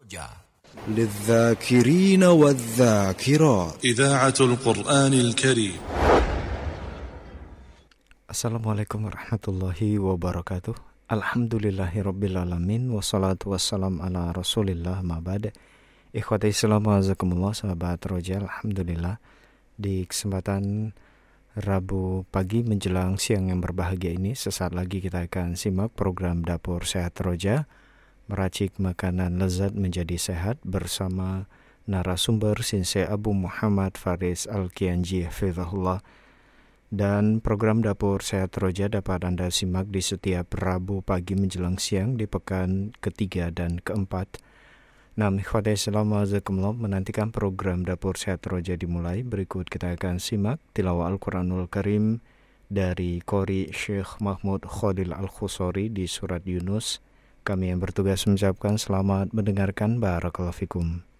للذاكرين والذاكرات إذاعة القرآن الكريم. Assalamualaikum warahmatullahi wabarakatuh. Alhamdulillahirrabbilalamin. Wassalatu wassalam ala rasulillah ma'bad. Ikhwati Islam azakumullah, sahabat Roja. Alhamdulillah, di kesempatan Rabu pagi menjelang siang yang berbahagia ini, sesaat lagi kita akan simak program Dapur Sehat Roja, meracik makanan lezat menjadi sehat bersama narasumber Sensei Abu Muhammad Faris Al-Kianji hafizahullah. Dan program Dapur Sehat Roja dapat Anda simak di setiap Rabu pagi menjelang siang di pekan ketiga dan keempat. Ikhwati Islam azakumullah, menantikan program Dapur Sehat Roja dimulai. Berikut kita akan simak tilawah Al-Quranul Karim dari Qori Syekh Mahmud Khalil Al-Khusori di surat Yunus. Kami yang bertugas mengucapkan selamat mendengarkan. Barakallahu fikum.